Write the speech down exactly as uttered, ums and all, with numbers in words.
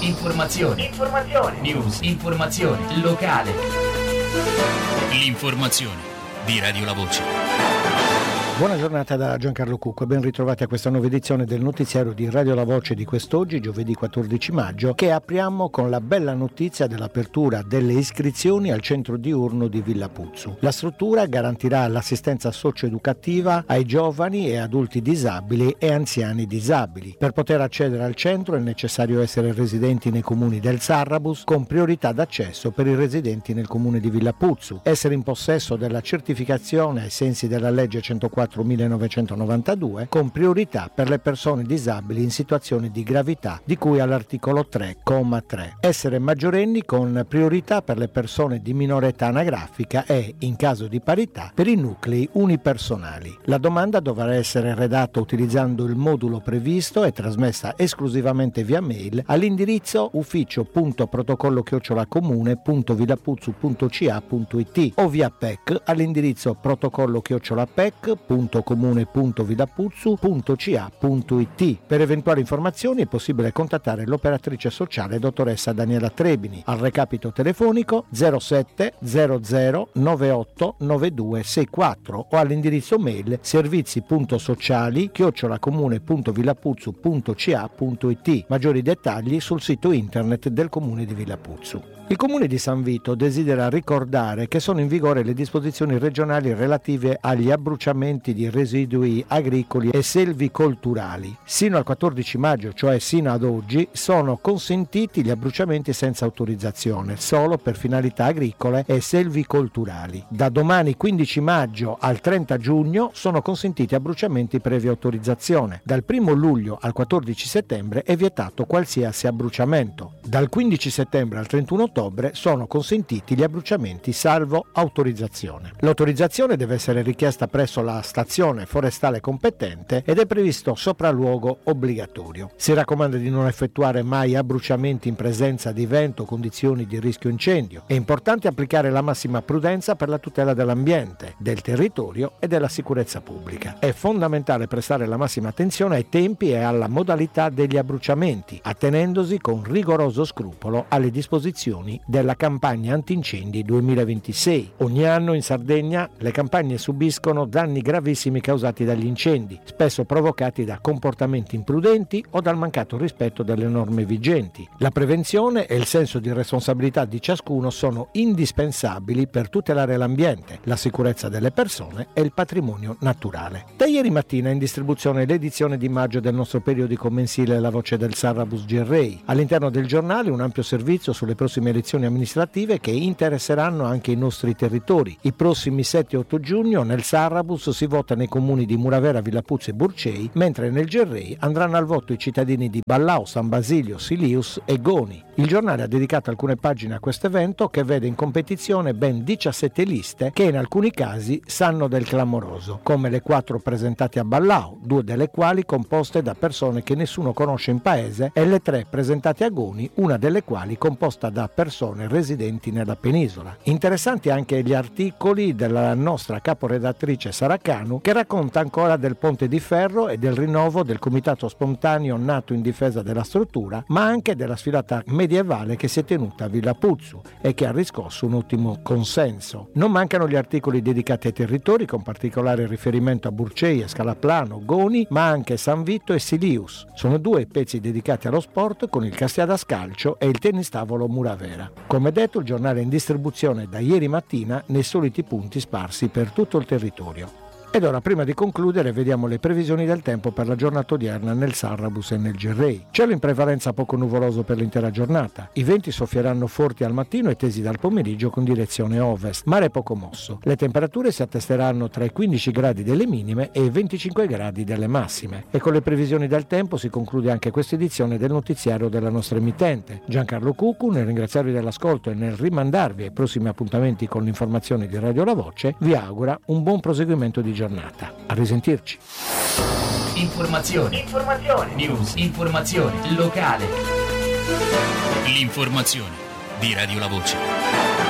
Informazione. Informazione. News. Informazione. Locale. L'informazione di Radio La Voce. Buona giornata da Giancarlo Cucco e ben ritrovati a questa nuova edizione del notiziario di Radio La Voce di quest'oggi, giovedì quattordici maggio, che apriamo con la bella notizia dell'apertura delle iscrizioni al centro diurno di Villa Puzzu. La struttura garantirà l'assistenza socio-educativa ai giovani e adulti disabili e anziani disabili. Per poter accedere al centro è necessario essere residenti nei comuni del Sarrabus, con priorità d'accesso per i residenti nel comune di Villa Puzzu, essere in possesso della certificazione ai sensi della legge centoquattro millenovecentonovantadue, con priorità per le persone disabili in situazioni di gravità di cui all'articolo tre, comma tre. Essere maggiorenni con priorità per le persone di minore età anagrafica e, in caso di parità, per i nuclei unipersonali. La domanda dovrà essere redatta utilizzando il modulo previsto e trasmessa esclusivamente via mail all'indirizzo ufficio punto protocollo chiocciola comune punto villapuzzu punto ca punto it o via P E C all'indirizzo protocollo chiocciola P E C punto comune punto villapuzzu punto ca punto it. Per eventuali informazioni è possibile contattare l'operatrice sociale dottoressa Daniela Trebini al recapito telefonico zero sette zero zero nove otto nove due sei quattro o all'indirizzo mail servizi punto sociali chiocciola comune punto villapuzzu punto ca punto it. Maggiori dettagli sul sito internet del comune di Villapuzzu. Il comune di San Vito desidera ricordare che sono in vigore le disposizioni regionali relative agli abbruciamenti di residui agricoli e selvicolturali. Sino al quattordici maggio, cioè sino ad oggi, sono consentiti gli abbruciamenti senza autorizzazione, solo per finalità agricole e selvicolturali. Da domani quindici maggio al trenta giugno sono consentiti abbruciamenti previa autorizzazione. Dal primo luglio al quattordici settembre è vietato qualsiasi abbruciamento. Dal quindici settembre al trentuno ottobre sono consentiti gli abbruciamenti salvo autorizzazione. L'autorizzazione deve essere richiesta presso la stazione forestale competente ed è previsto sopralluogo obbligatorio. Si raccomanda di non effettuare mai abbruciamenti in presenza di vento o condizioni di rischio incendio. È importante applicare la massima prudenza per la tutela dell'ambiente, del territorio e della sicurezza pubblica. È fondamentale prestare la massima attenzione ai tempi e alla modalità degli abbruciamenti, attenendosi con rigoroso scrupolo alle disposizioni della campagna antincendi duemilaventisei. Ogni anno in Sardegna le campagne subiscono danni gravissimi causati dagli incendi, spesso provocati da comportamenti imprudenti o dal mancato rispetto delle norme vigenti. La prevenzione e il senso di responsabilità di ciascuno sono indispensabili per tutelare l'ambiente, la sicurezza delle persone e il patrimonio naturale. Da ieri mattina è in distribuzione l'edizione di maggio del nostro periodico mensile La Voce del Sarrabus Gerrei. All'interno del giornale un ampio servizio sulle prossime elezioni amministrative che interesseranno anche i nostri territori. I prossimi sette e otto giugno nel Sarrabus si vota nei comuni di Muravera, Villapuzzu e Burcei, mentre nel Gerrei andranno al voto i cittadini di Ballao, San Basilio, Silius e Goni. Il giornale ha dedicato alcune pagine a questo evento che vede in competizione ben diciassette liste che in alcuni casi sanno del clamoroso, come le quattro presentate a Ballao, due delle quali composte da persone che nessuno conosce in paese, e le tre presentate a Goni, una delle quali composta da persone residenti nella penisola. Interessanti anche gli articoli della nostra caporedattrice Sara Canu, che racconta ancora del Ponte di Ferro e del rinnovo del comitato spontaneo nato in difesa della struttura, ma anche della sfilata medievale che si è tenuta a Villa Puzzu e che ha riscosso un ottimo consenso. Non mancano gli articoli dedicati ai territori, con particolare riferimento a Burcei e Scalaplano, Goni, ma anche San Vito e Silius. Sono due i pezzi dedicati allo sport, con il Castiada Scalcio e il tennis tavolo Muravera. Come detto, il giornale è in distribuzione da ieri mattina nei soliti punti sparsi per tutto il territorio. Ed ora, prima di concludere, vediamo le previsioni del tempo per la giornata odierna nel Sarrabus e nel Gerrei. Cielo in prevalenza poco nuvoloso per l'intera giornata. I venti soffieranno forti al mattino e tesi dal pomeriggio con direzione ovest. Mare poco mosso. Le temperature si attesteranno tra i quindici gradi delle minime e i venticinque gradi delle massime. E con le previsioni del tempo si conclude anche questa edizione del notiziario della nostra emittente. Giancarlo Cuccu, nel ringraziarvi dell'ascolto e nel rimandarvi ai prossimi appuntamenti con l'informazione di Radio La Voce, vi augura un buon proseguimento di giornata. A risentirci. Informazione. Informazione. News. Informazione locale. L'informazione di Radio La Voce.